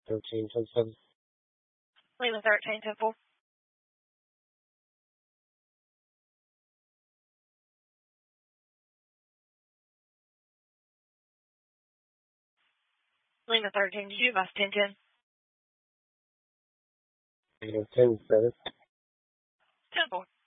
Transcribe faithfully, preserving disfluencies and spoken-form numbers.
thirteen ten seven. Lima thirteen ten four. Lima thirteen, did you advise ten ten? Negative ten seven. ten four.